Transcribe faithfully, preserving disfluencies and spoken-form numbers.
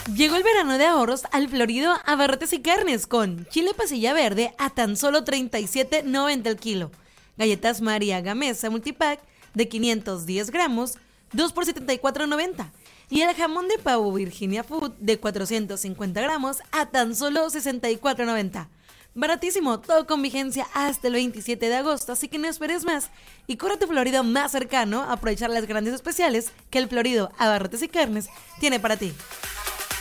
Llegó el verano de ahorros al Florido Abarrotes y Carnes con chile pasilla verde a tan solo treinta y siete noventa el kilo. Galletas María Gamesa multipack de quinientos diez gramos, dos por setenta y cuatro noventa. Y el jamón de pavo Virginia Food de cuatrocientos cincuenta gramos a tan solo sesenta y cuatro noventa. Baratísimo, todo con vigencia hasta el veintisiete de agosto, así que no esperes más y corre a tu Florido más cercano a aprovechar las grandes especiales que el Florido Abarrotes y Carnes tiene para ti.